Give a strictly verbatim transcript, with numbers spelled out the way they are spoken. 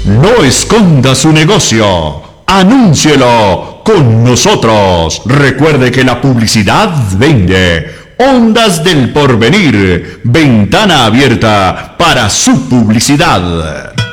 No esconda su negocio. Anúncielo con nosotros. Recuerde que la publicidad vende. Ondas del Porvenir. Ventana abierta para su publicidad.